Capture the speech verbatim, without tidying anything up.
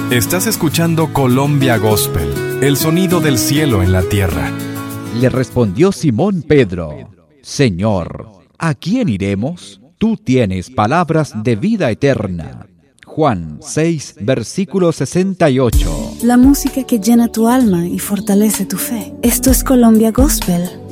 Estás escuchando Colombia Gospel, el sonido del cielo en la tierra. Le respondió Simón Pedro: Señor, ¿a quién iremos? Tú tienes palabras de vida eterna. Juan seis, versículo sesenta y ocho. La música que llena tu alma y fortalece tu fe. Esto es Colombia Gospel